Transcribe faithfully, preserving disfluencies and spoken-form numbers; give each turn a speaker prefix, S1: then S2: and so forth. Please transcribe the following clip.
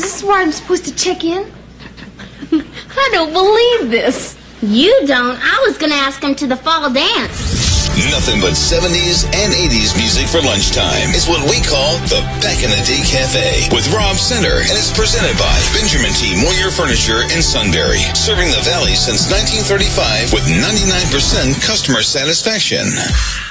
S1: Is this where I'm supposed to check in? I don't believe this.
S2: You don't? I was going to ask him to the fall dance.
S3: Nothing but seventies and eighties music for lunchtime is what we call the Back in the Day Cafe with Rob Center, and it's presented by Benjamin T. Moyer Furniture in Sunbury, serving the Valley since nineteen thirty-five with ninety-nine percent customer satisfaction.